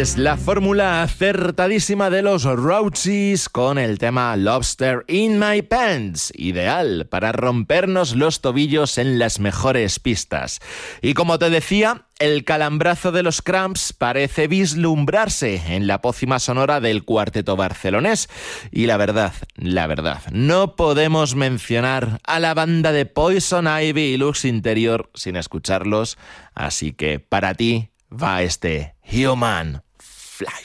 Es la fórmula acertadísima de los Roaches con el tema Lobster in My Pants, ideal para rompernos los tobillos en las mejores pistas. Y como te decía, el calambrazo de los Cramps parece vislumbrarse en la pócima sonora del cuarteto barcelonés. Y la verdad, no podemos mencionar a la banda de Poison Ivy y Lux Interior sin escucharlos, así que para ti va este Human Fly.